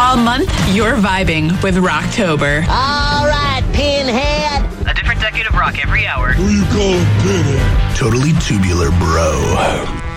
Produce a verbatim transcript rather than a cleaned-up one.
All month, you're vibing with Rocktober. All right, Pinhead. A different decade of rock every hour. Who you calling Pinhead? Totally tubular, bro.